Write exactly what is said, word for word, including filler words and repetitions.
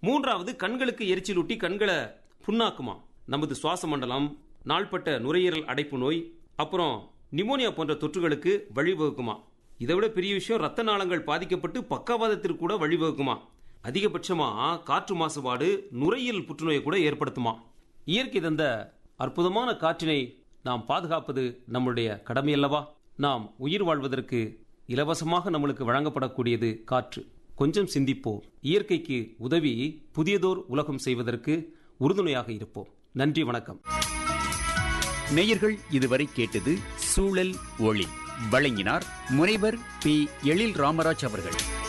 மூன்றாவது கண்களுக்கு எரிச்சலூட்டி கண்களை புண்ணாக்குமா. நமது சுவாச மண்டலம், நாள்பட்ட நுரையீரல் அடைப்பு நோய், அப்புறம் நிமோனியா போன்ற தொற்றுகளுக்கு வழிவகுக்குமா. இதை விட பெரிய விஷயம், ரத்த நாளங்கள் பாதிக்கப்பட்டு பக்கவாதத்திற்கு கூட வழிவகுக்குமா. அதிகபட்சமா காற்று மாசுபாடு நுரையீரல் புற்றுநோயை கூட ஏற்படுத்துமா. இயற்கை தந்த அற்புதமான காற்றினை நாம் பாதுகாப்பது நம்முடைய கடமை அல்லவா. நாம் உயிர் வாழ்வதற்கு இலவசமாக நம்மளுக்கு வழங்கப்படக்கூடியது காற்று. கொஞ்சம் சிந்திப்போம். இயற்கைக்கு உதவி புதியதோர் உலகம் செய்வதற்கு உறுதுணையாக இருப்போம். நன்றி, வணக்கம். நேயர்கள் இதுவரை கேட்டது சூழல் ஒளி. வழங்கினார் முனைவர் பி எழில் ராமராஜ் அவர்கள்.